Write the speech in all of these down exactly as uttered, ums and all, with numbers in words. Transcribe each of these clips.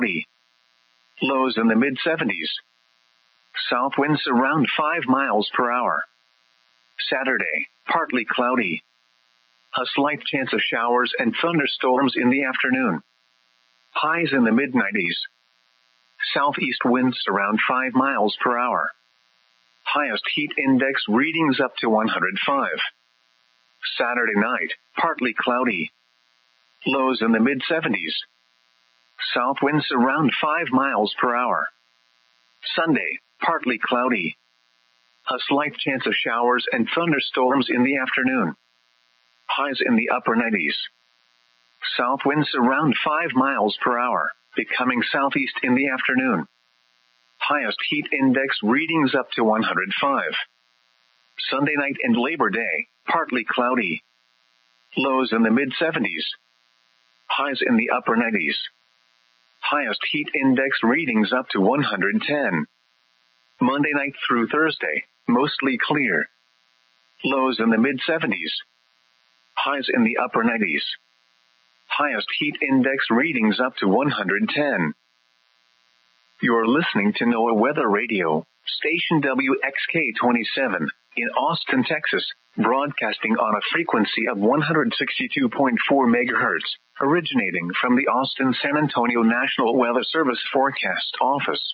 Lows in the mid seventies. South winds around five miles per hour. Saturday, partly cloudy. A slight chance of showers and thunderstorms in the afternoon. Highs in the mid nineties. Southeast winds around five miles per hour. Highest heat index readings up to one hundred five. Saturday night, partly cloudy. Lows in the mid seventies. South winds around five miles per hour. Sunday, partly cloudy. A slight chance of showers and thunderstorms in the afternoon. Highs in the upper nineties. South winds around five miles per hour, becoming southeast in the afternoon. Highest heat index readings up to one hundred five. Sunday night and Labor Day, partly cloudy. Lows in the mid seventies. Highs in the upper nineties. Highest heat index readings up to one hundred ten. Monday night through Thursday, mostly clear. Lows in the mid seventies. Highs in the upper nineties. Highest heat index readings up to one hundred ten. You're listening to NOAA Weather Radio, station W X K twenty-seven, in Austin, Texas, broadcasting on a frequency of one hundred sixty-two point four megahertz, originating from the Austin-San Antonio National Weather Service Forecast Office.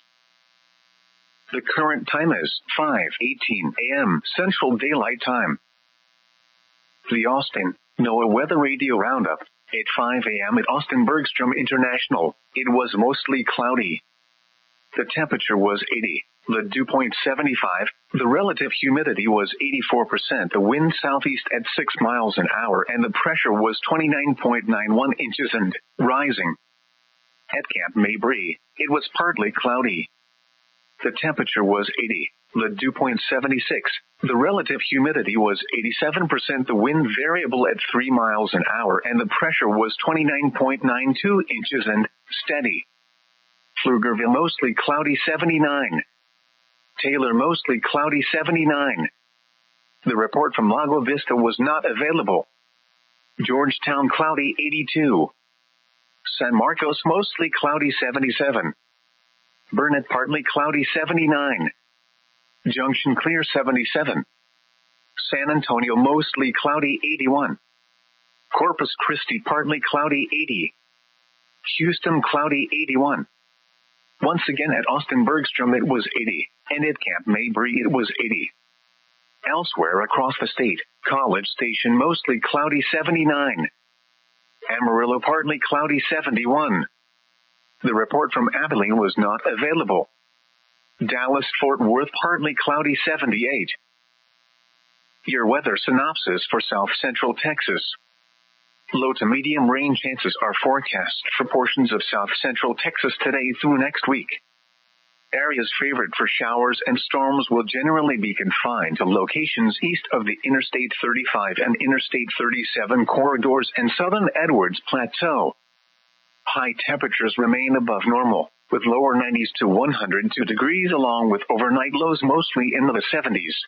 The current time is five eighteen a.m. Central Daylight Time. The Austin NOAA Weather Radio Roundup. At five a.m. at Austin Bergstrom International, it was mostly cloudy. The temperature was eighty, the dew point seventy-five, the relative humidity was eighty-four percent, the wind southeast at six miles an hour, and the pressure was twenty-nine point nine one inches and rising. At Camp Mabry, it was partly cloudy. The temperature was eighty, the dew point seventy-six, the relative humidity was eighty-seven percent, the wind variable at three miles an hour, and the pressure was twenty-nine point nine two inches and steady. Pflugerville mostly cloudy seventy-nine. Taylor mostly cloudy seventy-nine. The report from Lago Vista was not available. Georgetown cloudy eighty-two. San Marcos mostly cloudy seventy-seven. Burnett partly cloudy seventy-nine. Junction clear seventy-seven. San Antonio mostly cloudy eighty-one. Corpus Christi partly cloudy eighty. Houston cloudy eighty-one. Once again at Austin Bergstrom it was eighty, and at Camp Mabry it was eighty. Elsewhere across the state, College Station mostly cloudy seventy-nine. Amarillo partly cloudy seventy-one. The report from Abilene was not available. Dallas-Fort Worth partly cloudy seventy-eight. Your weather synopsis for South Central Texas. Low to medium rain chances are forecast for portions of South Central Texas today through next week. Areas favored for showers and storms will generally be confined to locations east of the Interstate thirty-five and Interstate thirty-seven corridors and southern Edwards Plateau. High temperatures remain above normal, with lower nineties to one hundred two degrees along with overnight lows mostly in the seventies.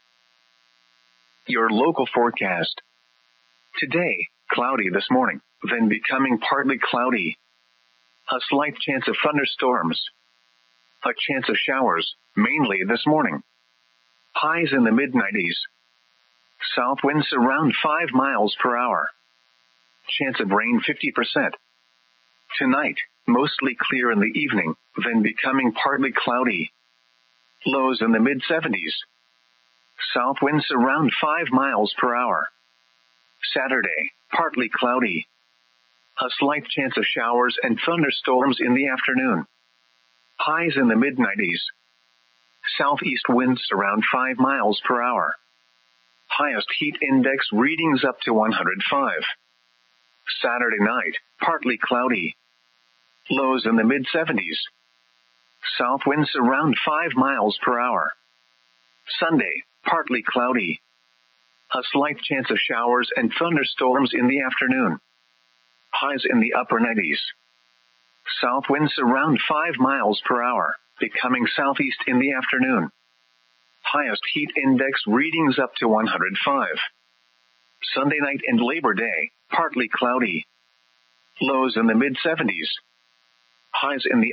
Your local forecast. Today, cloudy this morning, then becoming partly cloudy. A slight chance of thunderstorms. A chance of showers, mainly this morning. Highs in the mid nineties. South winds around five miles per hour. Chance of rain fifty percent. Tonight, mostly clear in the evening, then becoming partly cloudy. Lows in the mid seventies. South winds around five miles per hour. Saturday, partly cloudy. A slight chance of showers and thunderstorms in the afternoon. Highs in the mid nineties. Southeast winds around five miles per hour. Highest heat index readings up to one hundred five. Saturday night, partly cloudy. Lows in the mid seventies. South winds around five miles per hour. Sunday, partly cloudy. A slight chance of showers and thunderstorms in the afternoon. Highs in the upper nineties. South winds around five miles per hour, becoming southeast in the afternoon. Highest heat index readings up to one hundred five. Sunday night and Labor Day, partly cloudy. Lows in the mid seventies. Highs in the